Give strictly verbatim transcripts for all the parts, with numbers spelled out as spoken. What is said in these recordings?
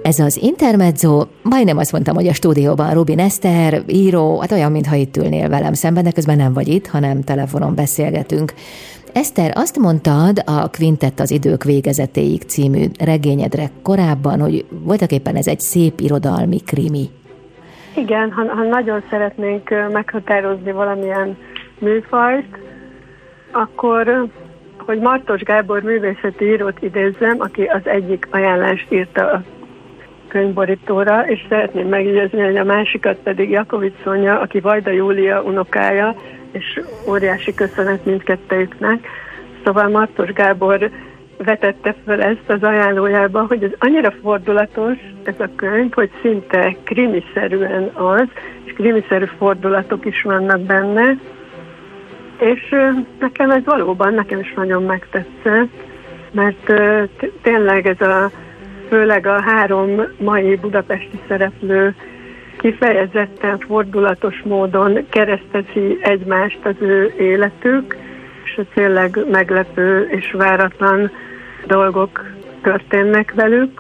Ez az Intermezzo, majdnem azt mondtam, hogy a stúdióban Rubin Eszter, író, hát olyan, mintha itt ülnél velem szemben, de közben nem vagy itt, hanem telefonon beszélgetünk. Eszter, azt mondtad a Quintett az idők végezetéig című regényedre korábban, hogy voltaképpen ez egy szép irodalmi krimi. Igen, ha, ha nagyon szeretnénk meghatározni valamilyen műfajt, akkor, hogy Martos Gábor művészeti írót idézzem, aki az egyik ajánlást írta a könyvborítóra, és szeretném megjegyezni, hogy a másikat pedig Jakovics Szonya, aki Vajda Júlia unokája, és óriási köszönet mindkettejüknek. Szóval Martos Gábor vetette fel ezt az ajánlójába, hogy ez annyira fordulatos ez a könyv, hogy szinte krimiszerűen az, és krimiszerű fordulatok is vannak benne, és nekem ez valóban, nekem is nagyon megtetszett, mert t- tényleg ez a, főleg a három mai budapesti szereplő kifejezetten fordulatos módon keresztezi egymást az ő életük, és tényleg meglepő és váratlan dolgok történnek velük.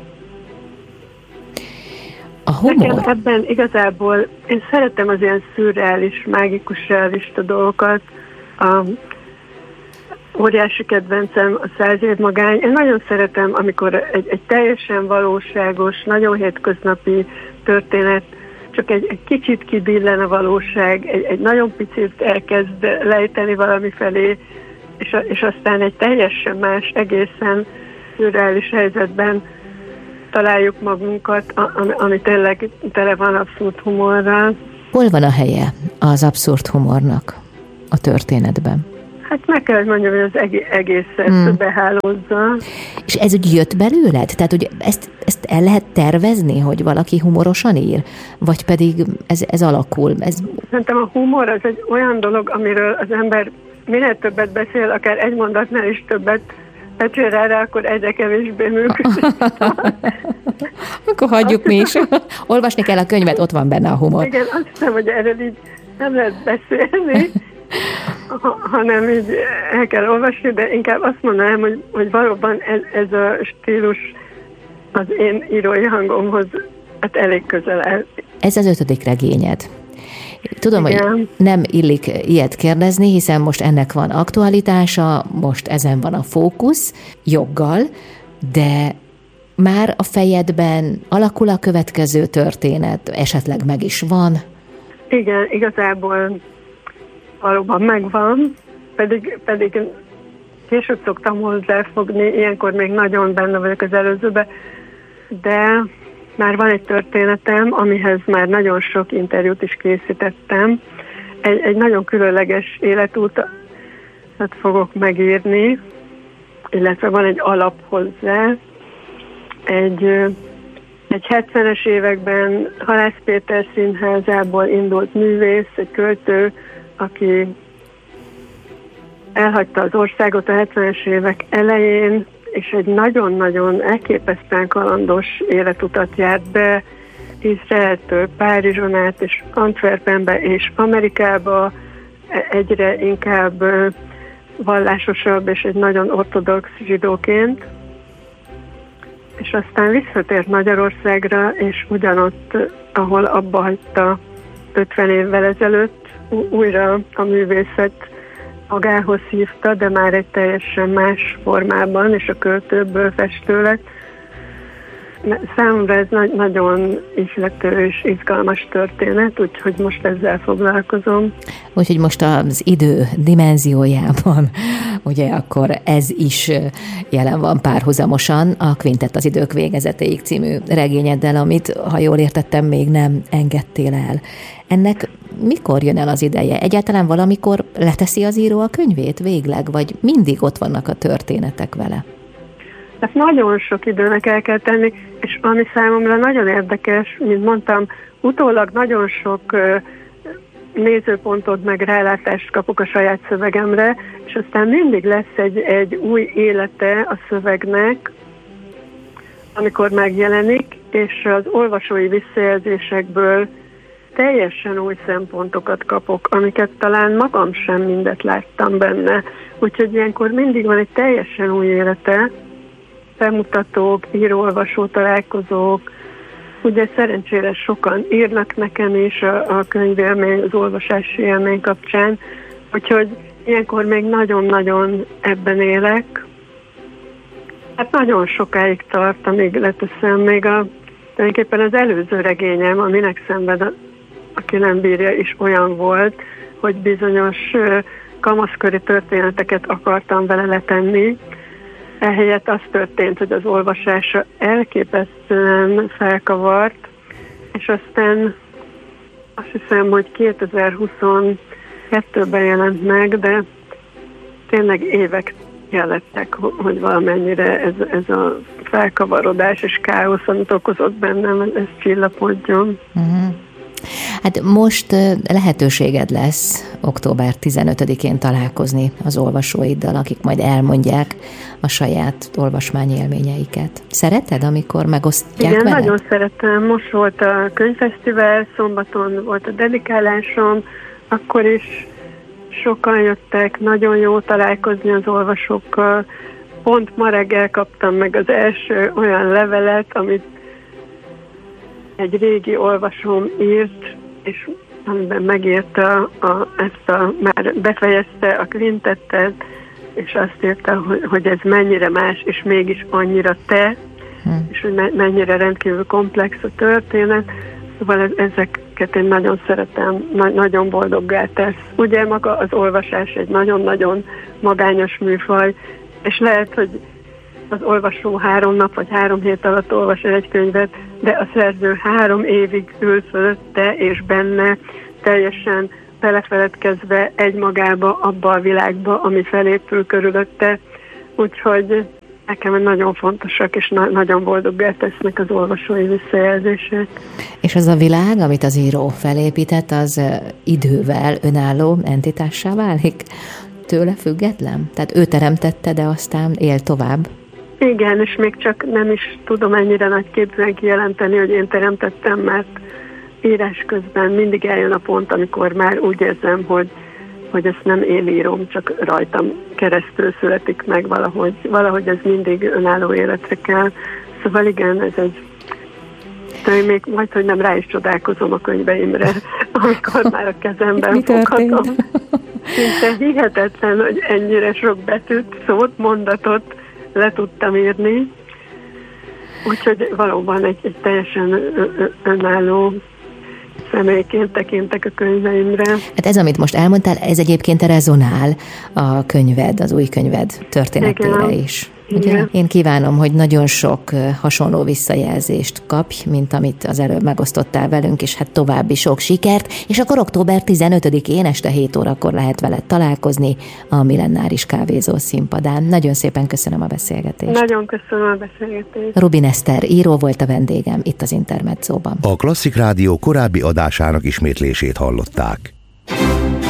A humor. Nekem ebben igazából én szeretem az ilyen szürreális, mágikus realista dolgokat. A óriási kedvencem a Száz év magány. Én nagyon szeretem, amikor egy, egy teljesen valóságos, nagyon hétköznapi történet, csak egy, egy kicsit kibillen a valóság, egy, egy nagyon picit elkezd lejteni valami felé, és, a, és aztán egy teljesen más, egészen szürreális helyzetben találjuk magunkat, ami, ami tényleg tele van abszurd humorral. Hol van a helye az abszurd humornak a történetben? Hát meg kell, hogy mondjam, hogy az egész, egészet hmm. behálózza. És ez úgy jött belőled? Tehát, hogy ezt, ezt el lehet tervezni, hogy valaki humorosan ír? Vagy pedig ez, ez alakul? Ez... Szerintem a humor az egy olyan dolog, amiről az ember minél többet beszél, akár egy mondatnál is többet becsél rá, akkor egyre kevésbé működik. Akkor hagyjuk mi is. Olvasni kell a könyvet, ott van benne a humor. Igen, azt hiszem, hogy erről így nem lehet beszélni, ha, hanem így el kell olvasni, de inkább azt mondanám, hogy, hogy valóban ez, ez a stílus az én írói hangomhoz hát elég közel áll. Ez az ötödik regényed. Tudom, igen, hogy nem illik ilyet kérdezni, hiszen most ennek van aktualitása, most ezen van a fókusz, joggal, de már a fejedben alakul a következő történet, esetleg meg is van? Igen, igazából valóban megvan, pedig, pedig később szoktam hozzáfogni, ilyenkor még nagyon benne vagyok az előzőben, de már van egy történetem, amihez már nagyon sok interjút is készítettem. Egy, egy nagyon különleges életútat fogok megírni, illetve van egy alap hozzá. Egy, egy hetvenes években Halász Péter színházából indult művész, egy költő, aki elhagyta az országot a hetvenes évek elején, és egy nagyon-nagyon elképesztően kalandos életutat járt be Izraeltől Párizson át, és Antwerpenbe, és Amerikába, egyre inkább vallásosabb, és egy nagyon ortodox zsidóként. És aztán visszatért Magyarországra, és ugyanott, ahol abba hagyta ötven évvel ezelőtt, újra a művészet magához hívta, de már egy teljesen más formában, és a költőből festő lett. Számomra ez na- nagyon ihlető és izgalmas történet, úgyhogy most ezzel foglalkozom. Úgyhogy most az idő dimenziójában, ugye akkor ez is jelen van párhuzamosan a Quintett az idők végezetéig című regényeddel, amit, ha jól értettem, még nem engedtél el. Ennek mikor jön el az ideje? Egyáltalán valamikor leteszi az író a könyvét végleg, vagy mindig ott vannak a történetek vele? Tehát nagyon sok időnek el kell tenni, és ami számomra nagyon érdekes, mint mondtam, utólag nagyon sok nézőpontot meg rálátást kapok a saját szövegemre, és aztán mindig lesz egy, egy új élete a szövegnek, amikor megjelenik, és az olvasói visszajelzésekből teljesen új szempontokat kapok, amiket talán magam sem mindet láttam benne. Úgyhogy ilyenkor mindig van egy teljesen új élete. felmutatók, író-olvasó találkozók. Ugye szerencsére sokan írnak nekem is a, a könyvélmény, az olvasási élmény kapcsán, úgyhogy ilyenkor még nagyon-nagyon ebben élek. Hát nagyon sokáig tart, amíg leteszem még a, tulajdonképpen az előző regényem, aminek szenved, a, aki nem bírja, is olyan volt, hogy bizonyos kamaszköri történeteket akartam vele letenni. Ehelyett az történt, hogy az olvasása elképesztően felkavart, és aztán azt hiszem, hogy kétezer-huszonkettőben jelent meg, de tényleg évek kellettek, hogy valamennyire ez, ez a felkavarodás és káosz, amit okozott bennem, ez csillapodjon. Uh-huh. Hát most lehetőséged lesz október tizenötödikén találkozni az olvasóiddal, akik majd elmondják a saját olvasmányélményeiket. Szereted, amikor megosztják Igen, veled? nagyon szeretem. Most volt a könyvfesztivál, szombaton volt a dedikálásom, akkor is sokan jöttek, nagyon jó találkozni az olvasókkal. Pont ma reggel kaptam meg az első olyan levelet, amit egy régi olvasóm írt, és amiben megírta a, ezt a, már befejezte a kvintettet, és azt írta, hogy, hogy ez mennyire más, és mégis annyira te, hmm. és hogy mennyire rendkívül komplex a történet. Szóval ezeket én nagyon szeretem, na- nagyon boldoggá tesz. Ugye maga az olvasás egy nagyon-nagyon magányos műfaj, és lehet, hogy az olvasó három nap vagy három hét alatt olvas el egy könyvet, de a szerző három évig ül fölötte és benne, teljesen belefeledkezve egymagába, abba a világba, ami felépül körülötte. Úgyhogy nekem nagyon fontosak, és na- nagyon boldoggá tesznek az olvasói visszajelzések. És az a világ, amit az író felépített, az idővel önálló entitássá válik? Tőle független? Tehát ő teremtette, de aztán él tovább? Igen, és még csak nem is tudom ennyire nagy képűen kijelenteni, hogy én teremtettem, mert írás közben mindig eljön a pont, amikor már úgy érzem, hogy, hogy ezt nem én írom, csak rajtam keresztül születik meg valahogy. Valahogy ez mindig önálló életre kell. Szóval igen, ez egy... De én még majd, hogy nem rá is csodálkozom a könyveimre, amikor már a kezemben foghatom. Szinte hihetetlen, hogy ennyire sok betűt, szót, mondatot le tudtam írni. Úgyhogy valóban egy, egy teljesen önálló személyként tekintek a könyveimre. Hát ez, amit most elmondtál, ez egyébként rezonál a könyved, az új könyved történetére Igen. is. Ugye? Én kívánom, hogy nagyon sok hasonló visszajelzést kapj, mint amit az előbb megosztottál velünk, és hát további sok sikert, és akkor október tizenötödikén este hét órakor lehet veled találkozni a Millenáris Kávézó színpadán. Nagyon szépen köszönöm a beszélgetést. Nagyon köszönöm a beszélgetést. Rubin Eszter író volt a vendégem itt az Intermedzóban. A Klasszik Rádió korábbi adásának ismétlését hallották.